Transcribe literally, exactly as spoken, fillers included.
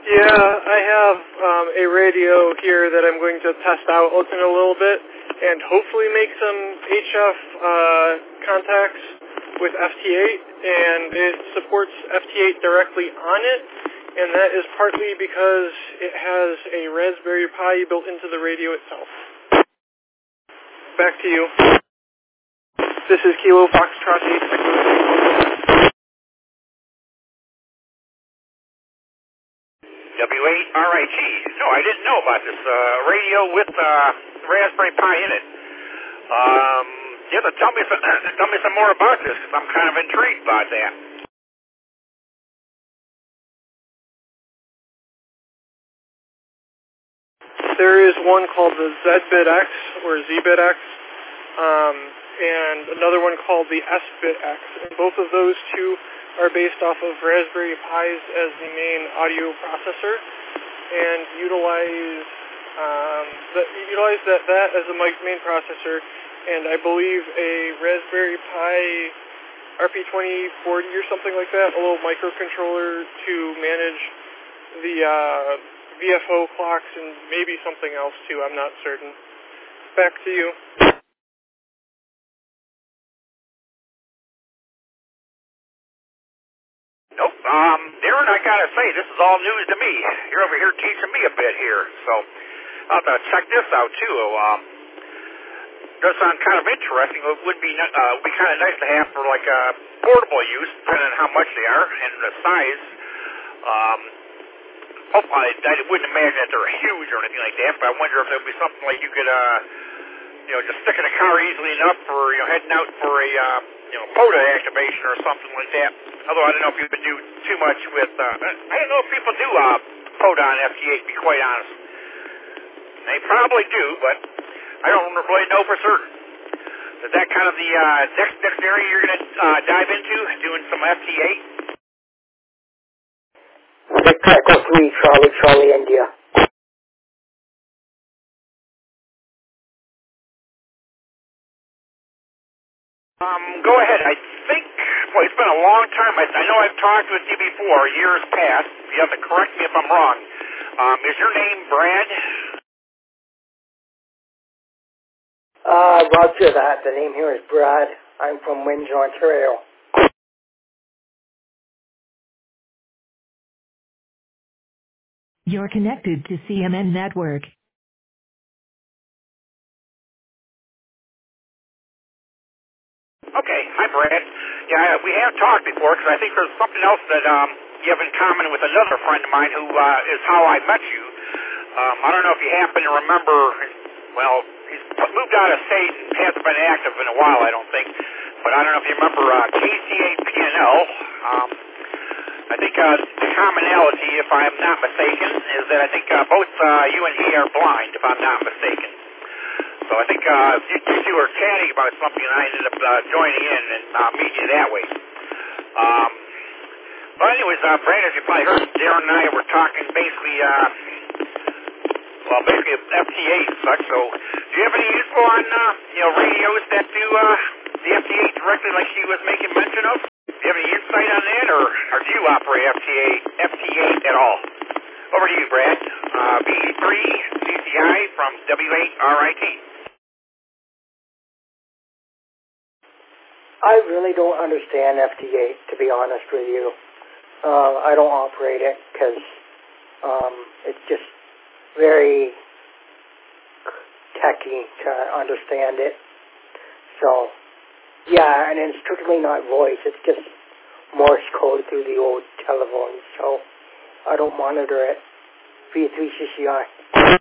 Yeah, I have um, a radio here that I'm going to test out in a little bit and hopefully make some H F uh, contacts with F T eight, and it supports F T eight directly on it, and that is partly because it has a Raspberry Pi built into the radio itself. Back to you. This is Kilo Foxtrot eight. W eight R I T. No, I didn't know about this uh, radio with uh, Raspberry Pi in it. Um, you have to tell me some, tell me some more about this, because I'm kind of intrigued about that. There is one called the Z bit X or Z bit X, um, and another one called the S bit X, and both of those two are based off of Raspberry Pis as the main audio processor, and utilize um, the, utilize that, that as the main processor, and I believe a Raspberry Pi R P twenty forty or something like that, a little microcontroller to manage the uh, V F O clocks and maybe something else too, I'm not certain. Back to you. Nope. Um, Darren, I gotta say, this is all news to me. You're over here teaching me a bit here, so I'll have to check this out too. Um, does sound kind of interesting. It would be uh, would be kind of nice to have for like a portable use, depending on how much they are and the size. Um, hopefully, I wouldn't imagine that they're huge or anything like that, but I wonder if there would be something like you could, uh, you know, just stick in a car easily enough for, you know, heading out for a, uh, you know, POTA activation or something like that. Although I don't know if you would do too much with, uh, I don't know if people do uh, POTA on F T eight, to be quite honest. They probably do, but I don't really know for certain. Is that kind of the uh, next, next area you're going to uh, dive into, doing some F T eight? Echo three, Charlie, Charlie, India. Um, go ahead. I think, well, it's been a long time. I, I know I've talked with you before, years past. You have to correct me if I'm wrong. Um, is your name Brad? Uh, roger that. The name here is Brad. I'm from Windsor, Ontario. You're connected to C M N Network. Okay. Hi, Brad. Yeah, we have talked before, because I think there's something else that um, you have in common with another friend of mine who uh, is how I met you. Um, I don't know if you happen to remember, well, he's moved out of state and hasn't been active in a while, I don't think. But I don't know if you remember uh, K C A P N L. Um, I think uh, the commonality, if I'm not mistaken, is that I think uh, both uh, you and he are blind, if I'm not mistaken. So I think uh, you, you two were chatting about something, and I ended up uh, joining in and uh, meeting you that way. Um, but anyways, uh, Brad, as you probably heard, Darren and I were talking basically, uh, well, basically F T eight and such. So do you have any info on, uh, you know, radios that do uh, the F T eight directly like she was making mention of? Do you have any insight on that, or, or do you operate F T eight, F T eight at all? Over to you, Brad. Uh, B three C C I from W eight R I T. I really don't understand F T eight, to be honest with you. Uh, I don't operate it because um, it's just very techy to understand it. So, yeah, and it's strictly not voice. It's just Morse code through the old telephone. So, I don't monitor it. V three C C I.